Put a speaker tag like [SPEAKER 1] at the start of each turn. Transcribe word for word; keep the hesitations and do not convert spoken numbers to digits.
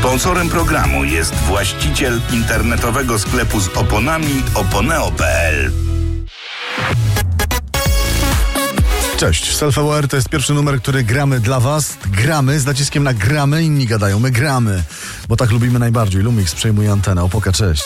[SPEAKER 1] Sponsorem programu jest właściciel internetowego sklepu z oponami oponeo kropka p l.
[SPEAKER 2] Cześć, Self-Aware to jest pierwszy numer, który gramy dla was. Gramy z naciskiem na gramy, inni gadają, my gramy, bo tak lubimy najbardziej. Lumix przejmuje antenę. Opoka, cześć.